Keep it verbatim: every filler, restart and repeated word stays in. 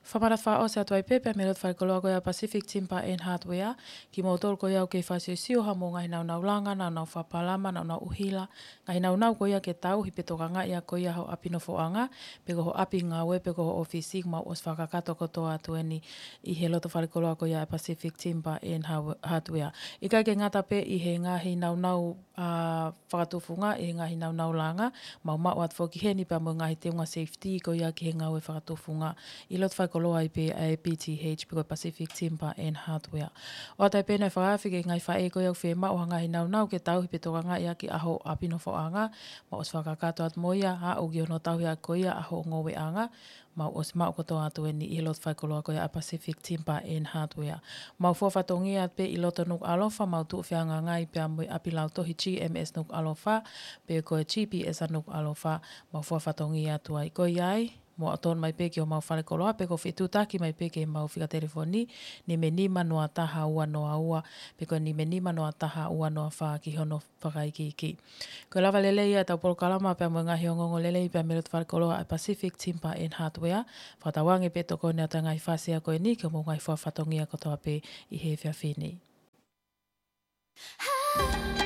Whamarat wha o se atuai pepe me lot whai koloa koia Pacific Timber and Hardware ki mo tol koia o ke whasio sio ha mo ngai nau nau langa, nau nau whapalama, nau nau uhila, ngai nau nau koia ke tau hi petokanga ia koia ho api no foanga, peko ho api ngā we, peko ho ofisi ma os whakakato kotoa atueni i he loto whai koloa koia Pacific Timber and Hardware. I kai ke ngata pe i he ngahi nau nau uh, whakatufunga, i he ngahi nau nau langa, mau mau at whoki he ni pa mo ngahi te unga safety koia ki he ngā we whakatufunga. I lot whai koloa i pe a P T H peko Pacific Timber and Hardware. O tai pēnei whakawhike ngai whae koia whi mau ngahi nau nau ke tau hi petokanga ia ki aho api no foanga, ma os whakakato at moia, ha ugi ono tau hia koia aho ngowe anga, ma os mau kotoa atu e ni i lot whai koloa koia a Pacific Timber and Hardware. Mau fuafatongi at pe i loto nuk alofa, mau tu whianga ngai pe amui api lau tohi G M S nuk alofa, pe koe G P S nuk alofa, mau fuafatongi atu ai koe ai, mo aton mai pe ki o mau whare koloa, pe ko whitutaki mai pe ki mau whika telefoni, ni me nima noa taha ua noa ua, pe ko ni me nima noa taha ua noa wha ki hono whakaiki ki. Ko lava lele ia tau polo kalama pe amui ngahi o ngongo lele i pe ame lot whare koloa a Pacific Timber and Hardware, whatawange pe toko nea ta ngai whasia koe ni, ki o mo ngai whafatongia kotoa pe i he whiawhini.